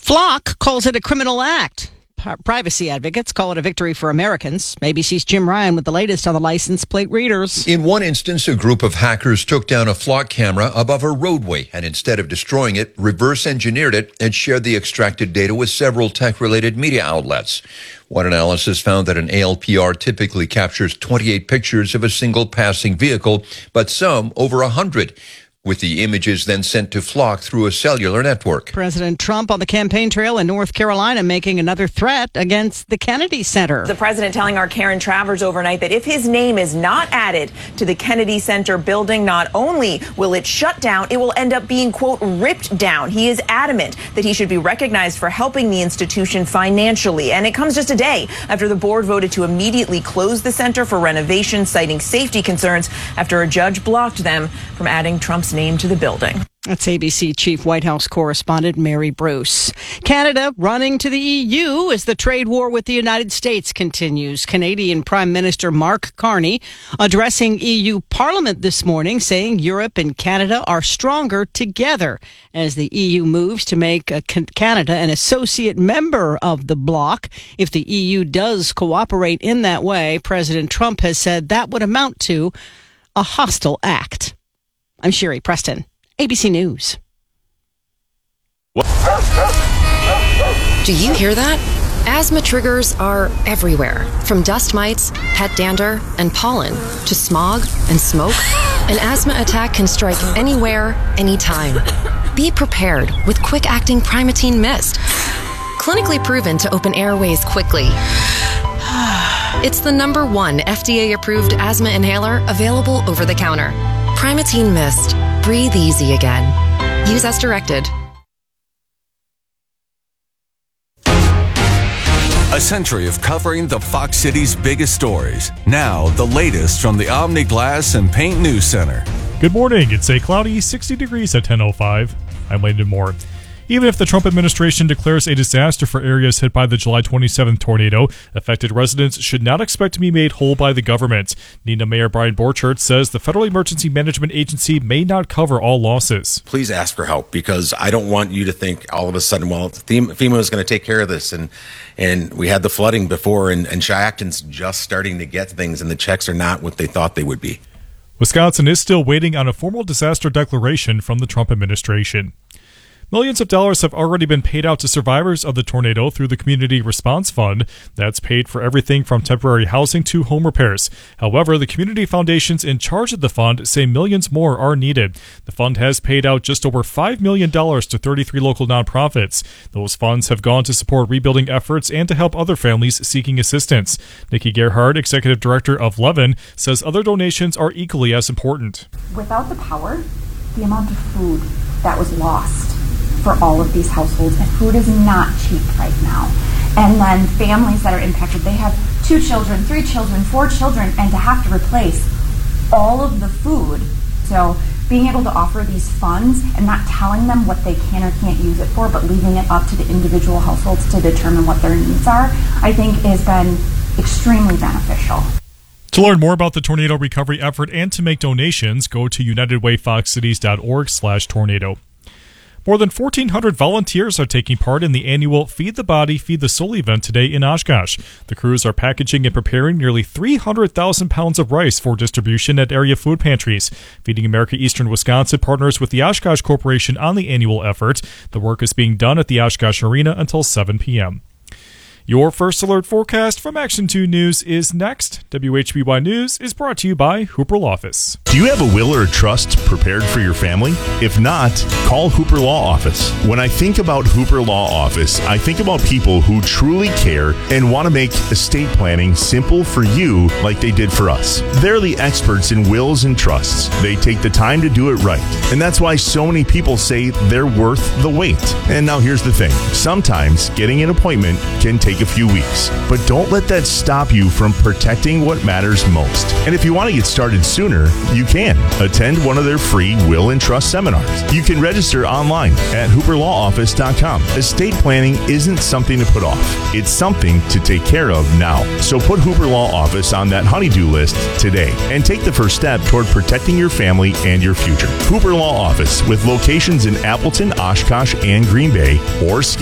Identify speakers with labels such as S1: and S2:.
S1: Flock calls it a criminal act. Privacy advocates call it a victory for Americans. ABC's Jim Ryan with the latest on the license plate readers.
S2: In one instance, a group of hackers took down a Flock camera above a roadway and instead of destroying it, reverse engineered it and shared the extracted data with several tech-related media outlets. One analysis found that an ALPR typically captures 28 pictures of a single passing vehicle, but some over 100. With the images then sent to Flock through a cellular network.
S1: President Trump on the campaign trail in North Carolina making another threat against the Kennedy Center.
S3: The president telling our Karen Travers overnight that if his name is not added to the Kennedy Center building, not only will it shut down, it will end up being, quote, ripped down. He is adamant that he should be recognized for helping the institution financially. And it comes just a day after the board voted to immediately close the center for renovation, citing safety concerns after a judge blocked them from adding Trump's name to the building.
S1: That's ABC Chief White House Correspondent Mary Bruce. Canada running to the EU as the trade war with the United States continues. Canadian Prime Minister Mark Carney addressing EU Parliament this morning, saying Europe and Canada are stronger together as the EU moves to make Canada an associate member of the bloc. If the EU does cooperate in that way, President Trump has said that would amount to a hostile act. I'm Sherry Preston, ABC News.
S4: Do you hear that? Asthma triggers are everywhere, from dust mites, pet dander, and pollen, to smog and smoke. An asthma attack can strike anywhere, anytime. Be prepared with quick-acting Primatene Mist. Clinically proven to open airways quickly. It's the #1 FDA-approved asthma inhaler available over the counter. Primatene Mist. Breathe easy again. Use as directed.
S5: A century of covering the Fox City's biggest stories. Now, the latest from the Omni Glass and Paint News Center.
S6: Good morning. It's a cloudy 60 degrees at 10:05. I'm Landon Moore. Even if the Trump administration declares a disaster for areas hit by the July 27th tornado, affected residents should not expect to be made whole by the government. Neenah Mayor Brian Borchardt says the Federal Emergency Management Agency may not cover all losses.
S7: Please ask for help, because I don't want you to think all of a sudden, well, FEMA is going to take care of this. And we had the flooding before, and Cheyenne's just starting to get things, and the checks are not what they thought they would be.
S6: Wisconsin is still waiting on a formal disaster declaration from the Trump administration. Millions of dollars have already been paid out to survivors of the tornado through the Community Response Fund. That's paid for everything from temporary housing to home repairs. However, the community foundations in charge of the fund say millions more are needed. The fund has paid out just over $5 million to 33 local nonprofits. Those funds have gone to support rebuilding efforts and to help other families seeking assistance. Nikki Gerhard, executive director of Levin, says other donations are equally as important.
S8: Without the power, the amount of food that was lost for all of these households, and food is not cheap right now. And then families that are impacted, they have 2 children, 3 children, 4 children, and to have to replace all of the food. So being able to offer these funds and not telling them what they can or can't use it for, but leaving it up to the individual households to determine what their needs are, I think has been extremely beneficial.
S6: To learn more about the tornado recovery effort and to make donations, go to unitedwayfoxcities.org/tornado. More than 1,400 volunteers are taking part in the annual Feed the Body, Feed the Soul event today in Oshkosh. The crews are packaging and preparing nearly 300,000 pounds of rice for distribution at area food pantries. Feeding America Eastern Wisconsin partners with the Oshkosh Corporation on the annual effort. The work is being done at the Oshkosh Arena until 7 p.m. Your first alert forecast from Action 2 News is next. WHBY News is brought to you by Hooper Law Office.
S9: Do you have a will or a trust prepared for your family? If not, call Hooper Law Office. When I think about Hooper Law Office, I think about people who truly care and want to make estate planning simple for you like they did for us. They're the experts in wills and trusts. They take the time to do it right. And that's why so many people say they're worth the wait. And now here's the thing. Sometimes getting an appointment can take a few weeks, but don't let that stop you from protecting what matters most. And if you want to get started sooner, you can attend one of their free will and trust seminars. You can register online at hooperlawoffice.com. Estate planning isn't something to put off. It's something to take care of now. So put Hooper Law Office on that honey-do list today and take the first step toward protecting your family and your future. Hooper Law Office, with locations in Appleton, Oshkosh, and Green Bay, or